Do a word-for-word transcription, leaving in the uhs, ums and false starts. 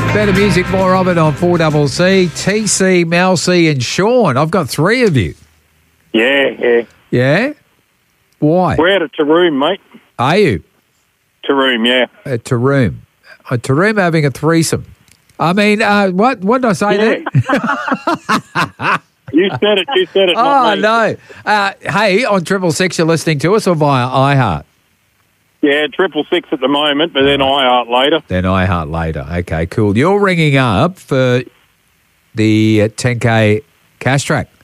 Better music, more of it on four C C. T C, Mel C and Sean. I've got three of you. Yeah, yeah. Yeah? Why? We're out at Taroom, mate. Are you? Taroom, yeah. At Taroom. At Taroom having a threesome. I mean, uh, what what did I say Yeah. there? You said it, you said it. Oh, not me. no. Uh, hey, on Triple Six, you're listening to us or via iHeart? Yeah, triple six at the moment, but then iHeart later. Then iHeart later. Okay, cool. You're ringing up for the uh, ten K cash track.